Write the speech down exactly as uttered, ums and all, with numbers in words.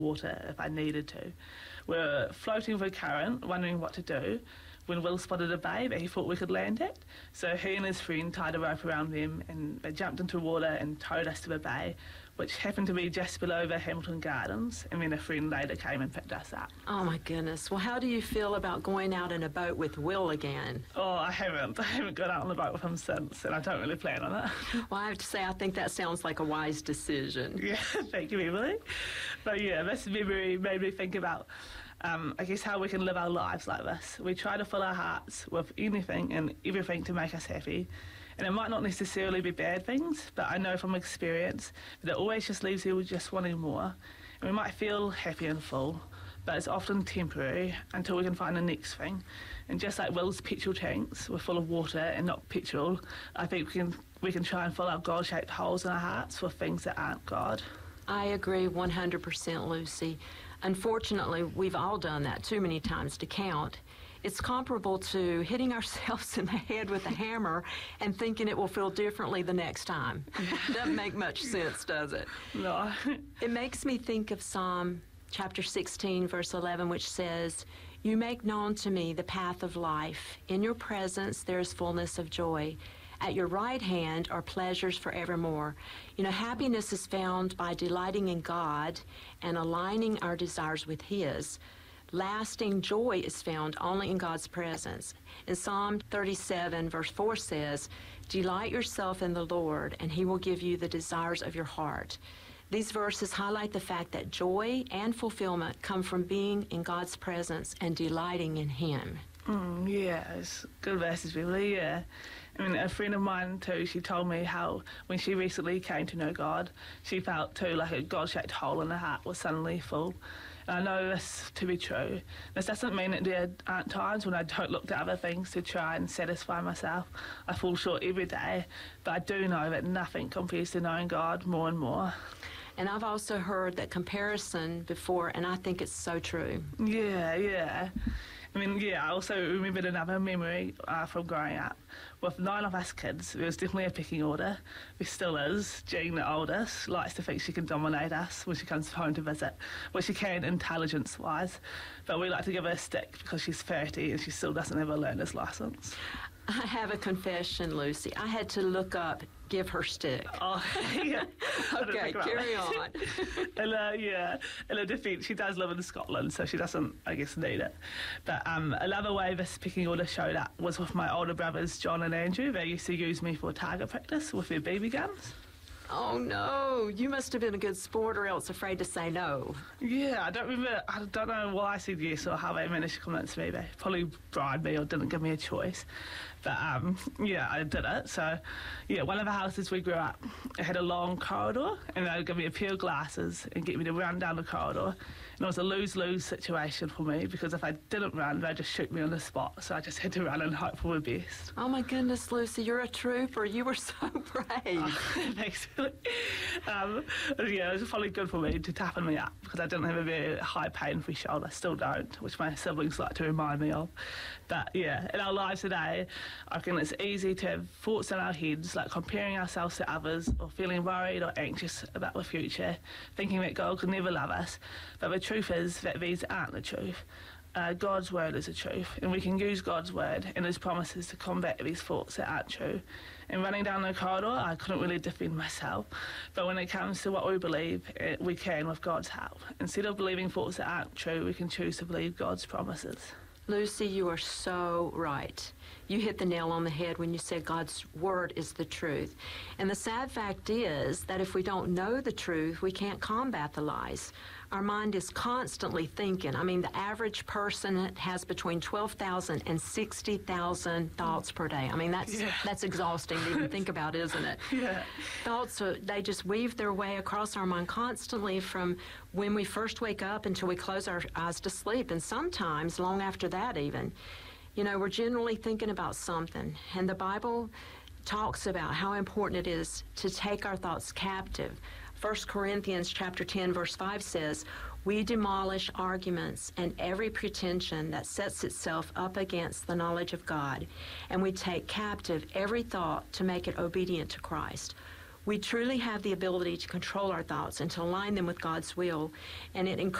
water if I needed to. We were floating with a current, wondering what to do, when Will spotted a bay that he thought we could land at. So he and his friend tied a rope around them and they jumped into water and towed us to the bay, which happened to be just below the Hamilton Gardens, and then a friend later came and picked us up. Oh my goodness. Well, how do you feel about going out in a boat with Will again? Oh, I haven't. I haven't got out on the boat with him since, and I don't really plan on it. Well, I have to say, I think that sounds like a wise decision. Yeah, thank you, Emily. But yeah, this memory made me think about Um, I guess how we can live our lives like this. We try to fill our hearts with anything and everything to make us happy. And it might not necessarily be bad things, but I know from experience that it always just leaves you just wanting more. And we might feel happy and full, but it's often temporary until we can find the next thing. And just like Will's petrol tanks were full of water and not petrol, I think we can, we can try and fill our God-shaped holes in our hearts with things that aren't God. I agree one hundred percent, Lucy. Unfortunately, we've all done that too many times to count. It's comparable to hitting ourselves in the head with a hammer and thinking it will feel differently the next time. Doesn't make much sense, does it? No. It makes me think of Psalm chapter sixteen, verse eleven, which says, "You make known to me the path of life. In your presence there is fullness of joy. At your right hand are pleasures forevermore." You know, happiness is found by delighting in God and aligning our desires with His. Lasting joy is found only in God's presence. In Psalm thirty-seven, verse four says, "Delight yourself in the Lord, and He will give you the desires of your heart." These verses highlight the fact that joy and fulfillment come from being in God's presence and delighting in Him. Mm, yeah, it's good verses, really, yeah. I mean, a friend of mine, too, she told me how when she recently came to know God, she felt, too, like a God-shaped hole in her heart was suddenly full. And I know this to be true. This doesn't mean that there aren't times when I don't look to other things to try and satisfy myself. I fall short every day, but I do know that nothing compares to knowing God more and more. And I've also heard that comparison before, and I think it's so true. Yeah, yeah. I mean, yeah, I also remembered another memory uh, from growing up. With nine of us kids, there was definitely a pecking order. There still is. Jean, the oldest, likes to think she can dominate us when she comes home to visit, which she can intelligence-wise. But we like to give her a stick because she's thirty and she still doesn't have a learner's licence. I have a confession, Lucy. I had to look up "give her stick." Oh, yeah. Okay, carry on. in her, yeah, in her defence, she does live in Scotland, so she doesn't, I guess, need it. But um, another way this pecking order showed up was with my older brothers, John and Andrew. They used to use me for target practice with their B B guns. Oh, no. You must have been a good sport or else afraid to say no. Yeah, I don't remember, I don't know why I said yes or how they managed to convince me. They probably bribed me or didn't give me a choice. But, um, yeah, I did it. So, yeah, one of the houses we grew up, it had a long corridor, and they would give me a pair of glasses and get me to run down the corridor. And it was a lose-lose situation for me because if I didn't run, they'd just shoot me on the spot. So I just had to run and hope for the best. Oh, my goodness, Lucy, you're a trooper. You were so brave. Oh, thanks. um, yeah, it was probably good for me to toughen me up because I didn't have a very high pain threshold. I still don't, which my siblings like to remind me of. But yeah, in our lives today, I reckon it's easy to have thoughts in our heads like comparing ourselves to others or feeling worried or anxious about the future, thinking that God could never love us. But the truth is that these aren't the truth. Uh, God's word is the truth, and we can use God's word and His promises to combat these thoughts that aren't true. And running down the corridor, I couldn't really defend myself, but when it comes to what we believe, it, we can with God's help. Instead of believing thoughts that aren't true, we can choose to believe God's promises. Lucy, you are so right. You hit the nail on the head when you said God's word is the truth. And the sad fact is that if we don't know the truth, we can't combat the lies. Our mind is constantly thinking. I mean, the average person has between twelve thousand and sixty thousand thoughts per day. I mean, that's yeah. that's exhausting to even think about, isn't it? Yeah. Thoughts, uh, they just weave their way across our mind constantly from when we first wake up until we close our eyes to sleep, and sometimes long after that even. You know, we're generally thinking about something, and the Bible talks about how important it is to take our thoughts captive. First Corinthians chapter ten, verse five says, "We demolish arguments and every pretension that sets itself up against the knowledge of God, and we take captive every thought to make it obedient to Christ." we truly have the ability to control our thoughts and to align them with God's will, and it